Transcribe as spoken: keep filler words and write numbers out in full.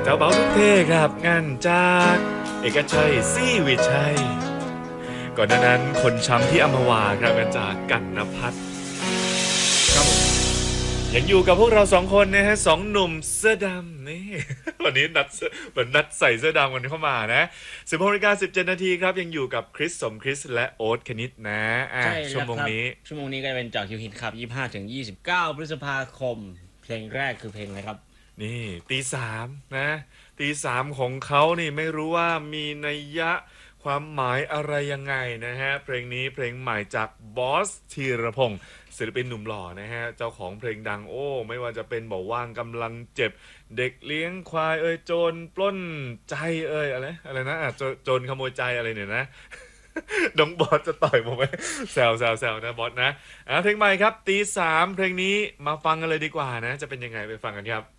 จ้าเบาทุกเทครับงานจากเอกชัยศรีวิชัยก่อนหน้านั้นคนช้ำที่อัมพวาครับงานจากกันนภัทรครับผมยังอยู่กับพวกเราสองคนนะฮะสองหนุ่มเสื้อดำนี่ วันนี้นัดเหมือนนัดใส่เสื้อดำกันเข้ามานะสิบหกนาฬิกาสิบเจ็ดนาทีครับยังอยู่กับคริสสมคริสและโอ๊ตคณิตนะอ่ะใช่ชั่วแล้วโมงครับนี้ชั่วโมงนี้ก็จะเป็นเจาะคิวฮิตครับยี่สิบห้าถึงยี่สิบเก้าพฤษภาคมเพลงแรกคือเพลงอะไรครับนี่ตีสามนะตีสามของเขานี่ไม่รู้ว่ามีนัยยะความหมายอะไรยังไงนะฮะเพลงนี้เพลงใหม่จากบอสธีรพงศ์ศิลปินหนุ่มหล่อนะฮะเจ้าของเพลงดังโอ้ไม่ว่าจะเป็นบอกว่างกำลังเจ็บเด็กเลี้ยงควายเอ้ยโจรปล้นใจเอ้ยอะไรอะไรนะอ่ะโจโจรขโมยใจอะไรเนี่ยนะ น้องบอสจะต่อยผมไหมแซวแซวแซวนะบอสนะอ่ะเพลงใหม่ครับตีสามเพลงนี้มาฟังกันเลยดีกว่านะจะเป็นยังไงไปฟังกันครับ